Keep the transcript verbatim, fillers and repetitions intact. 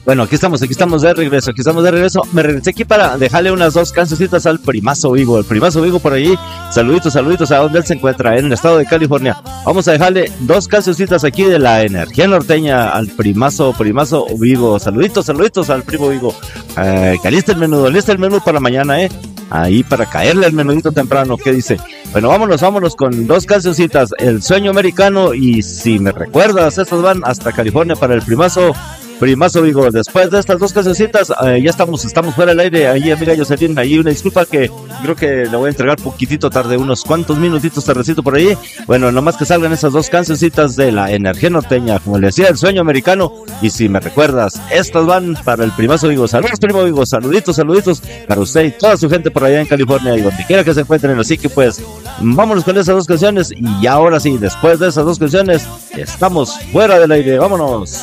Bueno, aquí estamos, aquí estamos de regreso, aquí estamos de regreso. Me regresé aquí para dejarle unas dos cancioncitas al primazo Vigo. El primazo Vigo por allí. Saluditos, saluditos a donde él se encuentra, en el estado de California. Vamos a dejarle dos cancioncitas aquí de la energía norteña al primazo, primazo Vigo. Saluditos, saluditos al primo Vigo. Eh, que alista el menudo, alista el menú para mañana, eh. Ahí para caerle al menudito temprano, ¿qué dice? Bueno, vámonos, vámonos con dos cancioncitas. El sueño americano y si me recuerdas, estas van hasta California para el primazo. Primazo Vigo, después de estas dos cancioncitas, eh, ya estamos, estamos fuera del aire. Ahí, amiga Jocelyn, ahí una disculpa que creo que le voy a entregar poquitito tarde, unos cuantos minutitos tardecito por ahí. Bueno, nomás que salgan esas dos cancioncitas de la energía norteña, como le decía, el sueño americano. Y si me recuerdas, estas van para el primazo Vigo. Saludos, primo Vigo, saluditos, saluditos para usted y toda su gente por allá en California y donde quiera que se encuentren. Así que pues, vámonos con esas dos canciones. Y ahora sí, después de esas dos canciones, estamos fuera del aire. Vámonos.